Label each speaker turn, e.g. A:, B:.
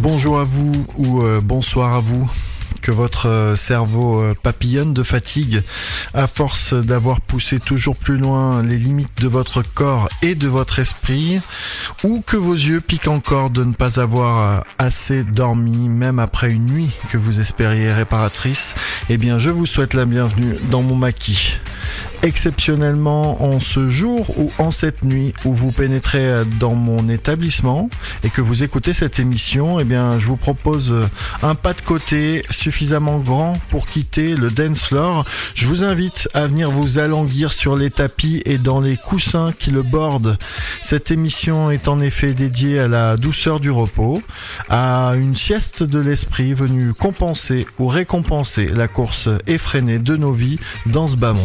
A: Bonjour à vous ou bonsoir à vous. Que votre cerveau papillonne de fatigue à force d'avoir poussé toujours plus loin les limites de votre corps et de votre esprit, ou que vos yeux piquent encore de ne pas avoir assez dormi même après une nuit que vous espériez réparatrice. Eh bien, je vous souhaite la bienvenue dans mon maquis. Exceptionnellement, en ce jour ou en cette nuit où vous pénétrez dans mon établissement et que vous écoutez cette émission, eh bien, je vous propose un pas de côté suffisamment grand pour quitter le dance floor. Je vous invite à venir vous alanguir sur les tapis et dans les coussins qui le bordent. Cette émission est en effet dédiée à la douceur du repos, à une sieste de l'esprit venue compenser ou récompenser la course effrénée de nos vies dans ce bas monde.